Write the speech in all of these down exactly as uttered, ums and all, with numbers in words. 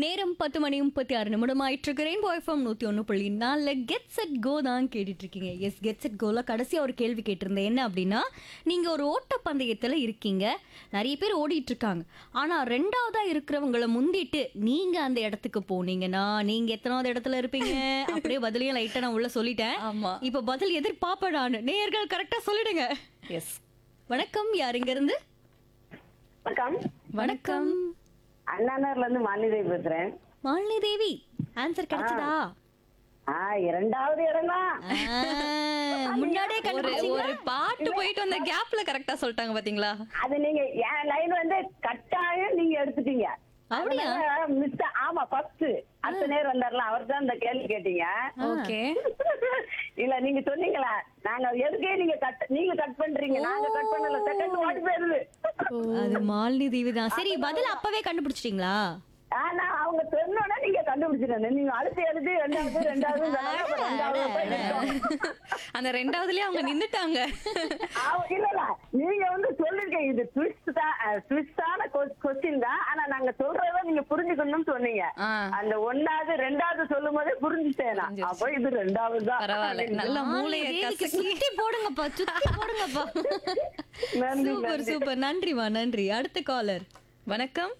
நேரம் பத்து மணி முப்பத்தி ஆறு நிமிடம் ஆயிட்டு இருக்கு. ரெயின்போ எஃப்எம் நூத்தி ஒன்று புள்ளி நாலுல கெட் செட் கோ தான் கேட்டுட்டு இருக்கீங்க. எஸ், கெட் செட் கோல கடைசியா ஒரு கேள்வி கேட்டிருந்தேன். என்ன அப்படின்னா, நீங்க ஒரு ஓட்ட பந்தயத்துல இருக்கீங்க, நிறைய பேர் ஓடிட்டு இருக்காங்க. ஆனா ரெண்டாவதா இருக்கிறவங்கள முந்திட்டு நீங்க அந்த இடத்துக்கு போனீங்கன்னா நீங்க எத்தனாவது இடத்துல இருப்பீங்க? அப்படியே பதிலையும் லைட்டா நான் உள்ள சொல்லிட்டேன். ஆமா. இப்ப பதில் எதிர்பார்ப்பேன் நான். நேயர்கள் கரெக்டா சொல்லிடுங்க. எஸ். வணக்கம், யார் இங்க இருந்து? வணக்கம். வணக்கம். அண்ணாநகர்ல இருந்து மாலிதேவி பேசுறேன். மாலினி தேவி, ஆன்சர் கிடைச்சதா? ஆ, இரண்டாவது இடம் தான். ஆ, முன்னாடியே ஒரு கண்டுபிடிச்சீங்களா? ஒரு பாட்டு போயிட்டு வந்த கேப்ல கரெக்டா சொல்லிட்டாங்க பாத்தீங்களா? அது நீங்க என் லைன் வந்து கட்டாயம் நீங்க எடுத்துட்டீங்க. அப்படியா? அதனால miss ஆ- ஆமா, ஃபர்ஸ்ட் அடுத்த நேரம் வந்தார்ல, அவர் தான் இந்த கேள்வி கேட்டீங்க. ஓகே. இல்ல, நீங்க சொன்னீங்களா, நாங்க எதுக்கே நீங்க கட் நீங்க கட் பண்றீங்க, நாங்க கட் பண்ணல, செகண்ட் ஓடி போயிருது. அது மாலினி தேவி தான். சரி, பதில் அப்பவே கண்டுபிடிச்சிட்டீங்களா? ஆனா அவங்க சொன்னோட நீங்க கண்டுபிடிச்சிருங்க. நீங்க அடுத்து எழுதி ரெண்டாவது ரெண்டாவது ரெண்டாவது ரெண்டாவது போய் நிற்கும். அந்த ரெண்டாவதுலயே அவங்க நின்னுட்டாங்க. ஆ- இல்ல இல்ல, நீங்க வந்து சொல்லிருக்கீங்க இது ட்விஸ்ட் தான், ட்விஸ்டான கொஸ்டின் தான். ஆனா நாங்க சொல்றத நீங்க புரிஞ்சுக்கணும்னு சொன்னீங்க. ஆ. அந்த ஒன்னாவது ரெண்டாவது சொல்லும் போதே புரிஞ்சுட்டேன் நான். புரிஞ்சிருச்சு. அப்போ இது ரெண்டாவது தான். பரவாயில்ல. நல்ல மூளைய மாலினி தேவிக்கு கசக்கி. சுத்தி போடுங்கப்பா, சுத்தி போடுங்கப்பா. நன்றி, சூப்பர் நன்றி. சூப்பர், நன்றிமா நன்றி. அடுத்த காலர். வணக்கம்.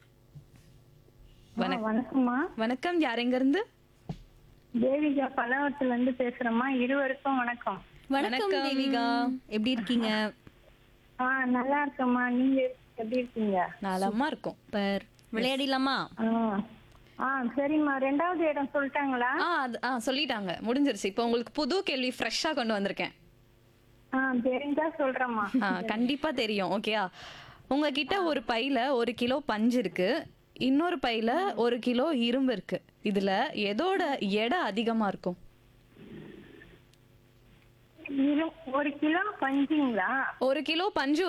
வணக்கம். வணக்கம்மா, வணக்கம். யார் எங்க இருந்து? தேவிகா பல்லாவரத்துல இருந்து பேசுறேம்மா. இருவருக்கும் வணக்கம். வணக்கம் வணக்கம். தேவிகா, எப்படி இருக்கீங்க? ஆ, நல்லா இருக்கம்மா. நீங்க எப்படி இருக்கீங்க? நலமா இருக்கும். சூப்பர். விளையாடிடலாமா? ஆ. ஆ, சரிம்மா. ரெண்டாவது இடம் சொல்லிட்டாங்களா? ஆ அது ஆ சொல்லிட்டாங்க, முடிஞ்சிருச்சு. இப்போ உங்களுக்கு புது கேள்வி ஃப்ரெஷ்ஷா கொண்டு வந்திருக்கேன். ஆ, தெரிஞ்சா சொல்றேம்மா. ஆ கண்டிப்பா தெரியும். ஓகேயா? உங்ககிட்ட ஒரு பையில ஒரு கிலோ பஞ்சு இருக்கு, இன்னொரு பையில ஒரு கிலோ இரும்பு இருக்கு. இதுல எதோட எடை அதிகமா இருக்கும்? இரு- ஒரு கிலோ பஞ்சுங்களா? ஒரு கிலோ பஞ்சு